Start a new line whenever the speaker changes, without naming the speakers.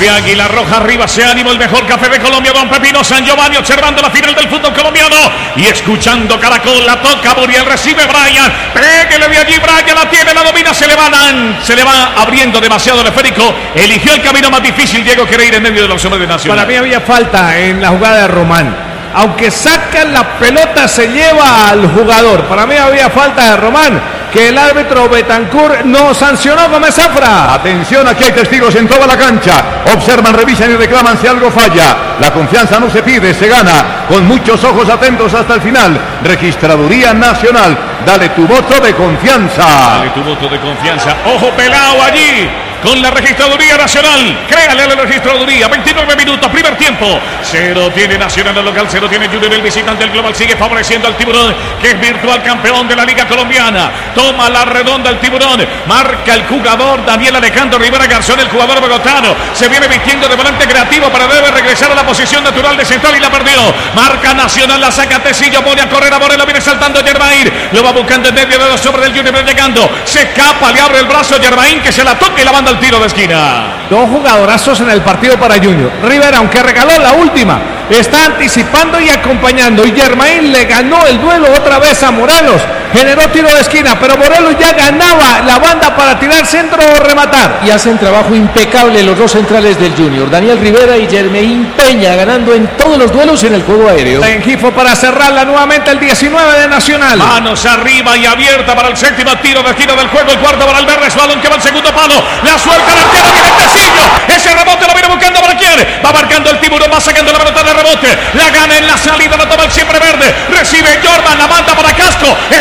Café Águila Roja, arriba se ánimo, el mejor café de Colombia, Don Pepino San Giovanni, observando la final del fútbol colombiano y escuchando Caracol. La toca Muriel, recibe Brian, péguele de allí, Brian la tiene, la domina, se le va abriendo demasiado el esférico, eligió el camino más difícil, Diego quiere ir en medio de los hombres de Nacional.
Para mí había falta en la jugada de Román, aunque saca la pelota se lleva al jugador, para mí había falta de Román, que el árbitro Betancourt no sancionó con Zafra.
Atención, aquí hay testigos en toda la cancha. Observan, revisan y reclaman si algo falla. La confianza no se pide, se gana. Con muchos ojos atentos hasta el final. Registraduría Nacional. Dale tu voto de confianza.
Dale tu voto de confianza. Ojo pelado allí con la Registraduría Nacional. Créale a la Registraduría. 29 minutos, primer tiempo. 0 tiene Nacional el local, 0 tiene Junior el visitante. El global sigue favoreciendo al Tiburón, que es virtual campeón de la Liga Colombiana. Toma la redonda el Tiburón. Marca el jugador Daniel Alejandro Rivera Garzón, el jugador bogotano. Se viene vistiendo de volante creativo, pero debe regresar a la posición natural de central y la perdió. Marca Nacional, la saca Tecillo, pone a correr a Moreno, viene saltando Yermain. Lo va buscando en medio de los hombres del Junior, llegando. Se escapa, le abre el brazo Yermain, que se la toca y la manda al tiro de esquina.
Dos jugadorazos en el partido para Junior. Rivera, aunque regaló la última, está anticipando y acompañando. Y Yermain le ganó el duelo otra vez a Morelos. Generó tiro de esquina, pero Morelos ya ganaba la banda para tirar centro o rematar.
Y hacen trabajo impecable los dos centrales del Junior, Daniel Rivera y Yermain Peña, ganando en todos los duelos en el juego aéreo.
Rengifo para cerrarla nuevamente el 19 de Nacional.
Manos arriba y abierta para el séptimo tiro de esquina del juego. El cuarto para Alberres, balón que va al segundo palo. La suelta el arquero, viene el Tecillo. Ese rebote lo viene buscando para quién. Va marcando el Tiburón, va sacando la pelota de rebote. La gana en la salida, la toma el siempre verde. Recibe Jordan, la manda para Casco.